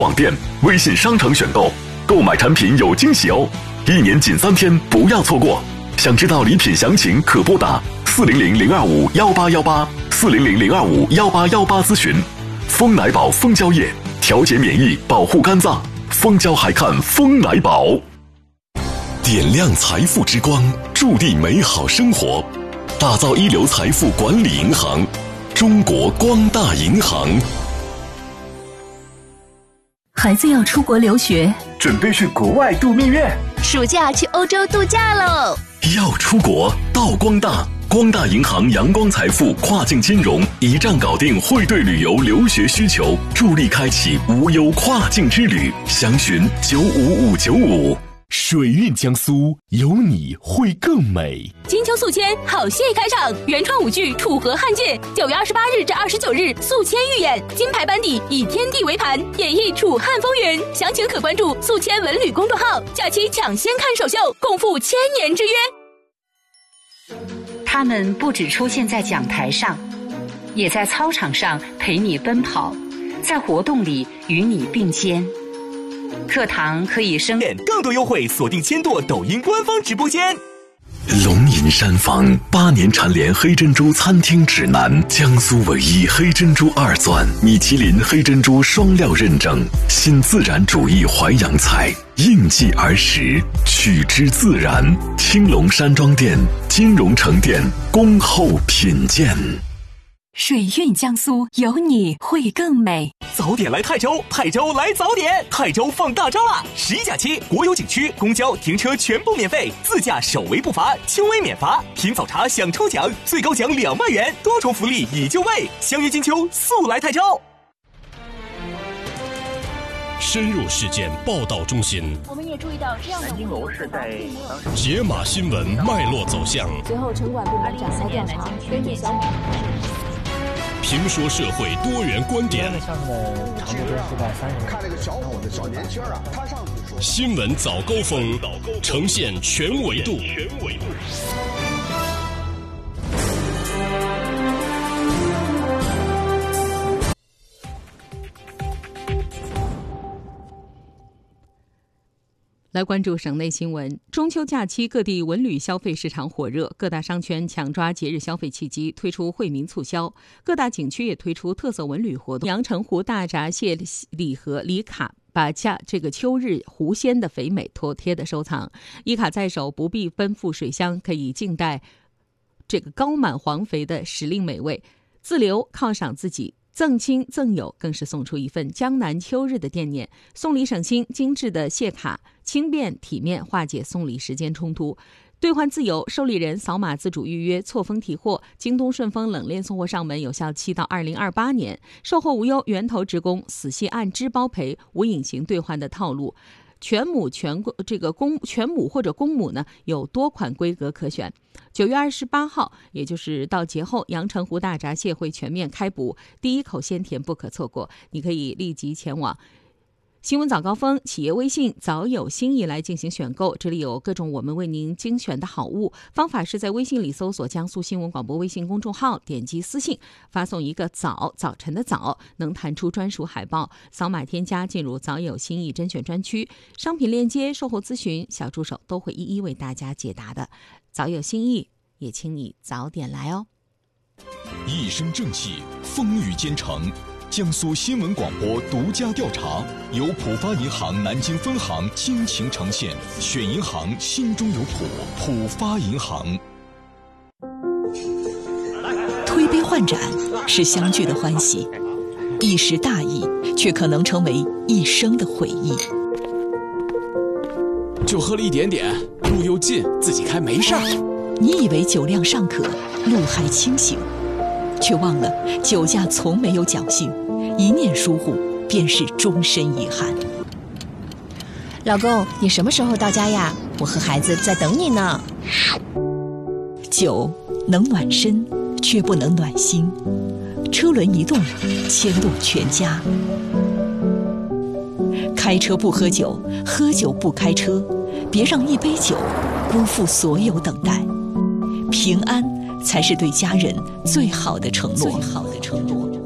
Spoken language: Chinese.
网店、微信商城选购，购买产品有惊喜哦！1年仅3天，不要错过。想知道礼品详情，可拨打400-025-1818，400-025-1818咨询。蜂奶宝蜂胶液，调节免疫，保护肝脏。蜂胶还看蜂奶宝。点亮财富之光，助力美好生活，打造一流财富管理银行——中国光大银行。 孩子要出国留学， 准备去国外度蜜月， 暑假去欧洲度假喽！ 要出国到光大，光大银行阳光财富跨境金融一站搞定汇兑旅游留学需求，助力开启无忧跨境之旅。详询95595。水韵江苏，有你会更美。 金秋宿迁好戏开场，原创舞剧《楚河汉界》9月28日至29日宿迁预演，金牌班底以天地为盘，演绎楚汉风云。详情可关注宿迁文旅公众号，假期抢先看首秀，共赴1000年之约。 他们不只出现在讲台上，也在操场上陪你奔跑，在活动里与你并肩。课堂可以更多优惠，锁定千垛抖音官方直播间。 龙吟山房8年蝉联黑珍珠餐厅指南，江苏唯一黑珍珠2钻，米其林黑珍珠双料认证，新自然主义淮扬菜，应季而食，取之自然。青龙山庄店、金融城店恭候品鉴。 水韵江苏，有你会更美。 早点来泰州，泰州来早点，泰州放大招啦！11假期，国有景区、公交停车全部免费，自驾首维不罚，轻微免罚，品早茶享抽奖，最高奖2万元，多重福利已就位。相约金秋，速来泰州。 深入事件报道中心， 我们也注意到这样的南京楼是在解码新闻脉络走向。 随后城管部门展开调查，根据小米评说社会多元观点。 项目的长度是覆盖30米。 看这个小伙子小年轻啊，他上去说新闻早高峰，呈现全维度。 来关注省内新闻。中秋假期，各地文旅消费市场火热，各大商圈抢抓节日消费契机，推出惠民促销。各大景区也推出特色文旅活动。阳澄湖大闸蟹礼盒礼卡，把这个秋日湖鲜的肥美妥帖的收藏。一卡在手，不必奔赴水乡，可以静待这个高满黄肥的时令美味，自留犒赏自己。赠亲赠友，更是送出一份江南秋日的惦念。送礼省心，精致的蟹卡轻便体面，化解送礼时间冲突。兑换自由，受礼人扫码自主预约，错峰提货。京东顺丰冷链送货上门，有效期到2028年。售后无忧，源头直供，死系按支包赔，无隐形兑换的套路。全母或者公母呢，有多款规格可选。9月28号，也就是到节后，阳澄湖大闸蟹会全面开捕，第一口鲜甜不可错过。你可以立即前往新闻早高峰企业微信早有心意来进行选购，这里有各种我们为您精选的好物。方法是在微信里搜索江苏新闻广播微信公众号，点击私信发送一个早晨的早，能弹出专属海报，扫码添加进入早有心意甄选专区，商品链接售后咨询小助手都会一一为大家解答的。早有心意，也请你早点来哦。 一身正气，风雨兼程。江苏新闻广播独家调查，由浦发银行南京分行倾情呈现，选银行心中有谱，浦发银行。 推杯换盏是相聚的欢喜，一时大意却可能成为一生的回忆。 就喝了一点点，路又近，自己开没事儿。 你以为酒量尚可，路还清醒，却忘了酒驾从没有侥幸，一念疏忽便是终身遗憾。 老公，你什么时候到家呀？我和孩子在等你呢。 酒能暖身，却不能暖心。车轮一动，牵动全家。开车不喝酒，喝酒不开车，别让一杯酒辜负所有等待。平安才是对家人最好的承诺。